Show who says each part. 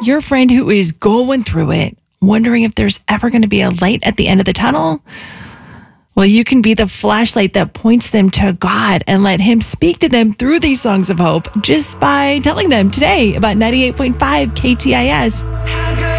Speaker 1: your friend who is going through it, wondering if there's ever going to be a light at the end of the tunnel? Well, you can be the flashlight that points them to God and let Him speak to them through these songs of hope just by telling them today about 98.5 KTIS.